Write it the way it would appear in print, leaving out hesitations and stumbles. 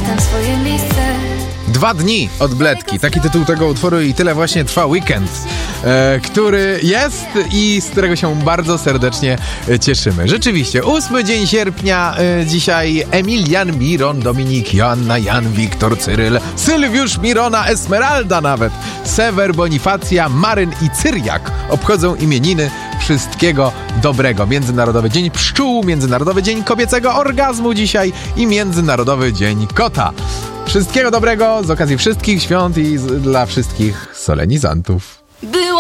tam swoje miejsce. 2 dni od Bledki. Taki tytuł tego utworu i tyle właśnie trwa weekend, który jest i z którego się bardzo serdecznie cieszymy. Rzeczywiście, 8 dzień sierpnia, dzisiaj Emilian, Miron, Dominik, Joanna, Jan, Wiktor, Cyryl, Sylwiusz, Mirona, Esmeralda nawet, Sewer, Bonifacja, Maryn i Cyriak obchodzą imieniny. Wszystkiego dobrego. Międzynarodowy Dzień Pszczół, Międzynarodowy Dzień Kobiecego Orgazmu dzisiaj i Międzynarodowy Dzień Kota. Wszystkiego dobrego z okazji wszystkich świąt i dla wszystkich solenizantów.